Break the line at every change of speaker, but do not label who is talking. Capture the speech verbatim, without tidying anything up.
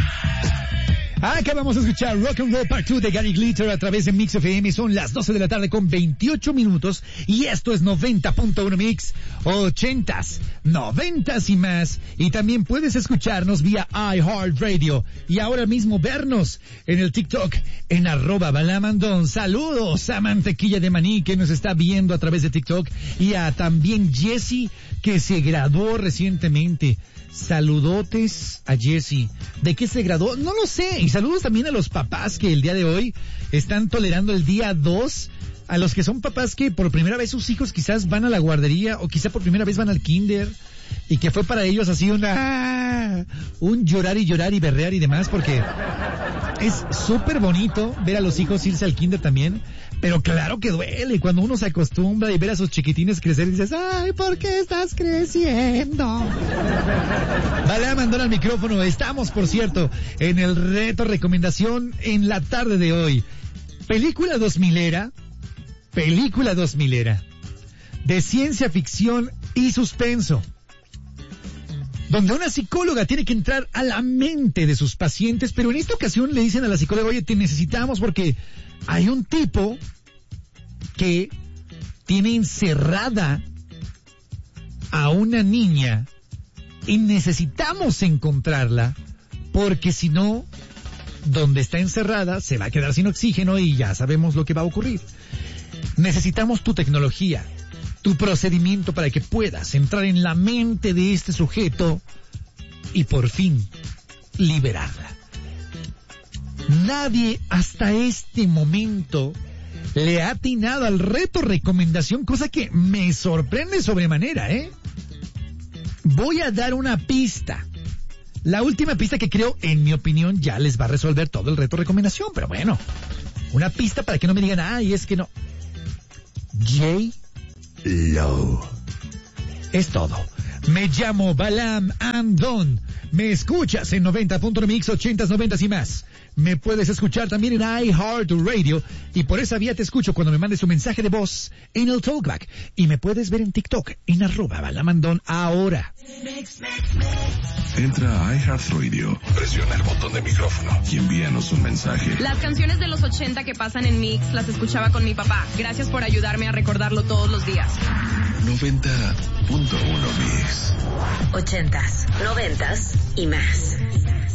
Acá vamos a escuchar Rock and Roll Part dos de Gary Glitter a través de Mix F M. Son las doce de la tarde con veintiocho minutos y esto es noventa punto uno Mix, ochentas, noventas y más. Y también puedes escucharnos vía iHeartRadio y ahora mismo vernos en el TikTok en arroba balamandón. Saludos a Mantequilla de Maní que nos está viendo a través de TikTok y a también Jessie que se graduó recientemente. Saludotes a Jessie. ¿De qué se graduó? No lo sé. Y saludos también a los papás que el día de hoy están tolerando el día dos. A los que son papás que por primera vez sus hijos quizás van a la guardería o quizá por primera vez van al kinder. Y que fue para ellos así una... un llorar y llorar y berrear y demás porque es súper bonito ver a los hijos irse al kinder también. Pero claro que duele cuando uno se acostumbra y ver a sus chiquitines crecer y dices, ay, ¿por qué estás creciendo? Vale, mandó al micrófono. Estamos, por cierto, en el reto recomendación en la tarde de hoy. Película dos milera, película dos milera, de ciencia ficción y suspenso, donde una psicóloga tiene que entrar a la mente de sus pacientes, pero en esta ocasión le dicen a la psicóloga, oye, te necesitamos porque hay un tipo que tiene encerrada a una niña y necesitamos encontrarla porque si no, donde está encerrada se va a quedar sin oxígeno y ya sabemos lo que va a ocurrir. Necesitamos tu tecnología, tu procedimiento para que puedas entrar en la mente de este sujeto y por fin liberarla. Nadie hasta este momento le ha atinado al reto recomendación, cosa que me sorprende sobremanera, ¿eh? Voy a dar una pista. La última pista que creo, en mi opinión, ya les va a resolver todo el reto recomendación, pero bueno, una pista para que no me digan, ay, es que no. J. Lo. Es todo. Me llamo Balam Andón. Me escuchas en noventa punto uno Mix, ochentas, noventas y más. Me puedes escuchar también en iHeartRadio y por esa vía te escucho cuando me mandes un mensaje de voz en el Talkback. Y me puedes ver en TikTok en arroba balamandón ahora.
Entra a iHeartRadio, presiona el botón de micrófono y envíanos un mensaje.
Las canciones de los ochenta que pasan en Mix las escuchaba con mi papá. Gracias por ayudarme a recordarlo todos los días.
noventa punto uno Mix.
Ochentas, noventas y más.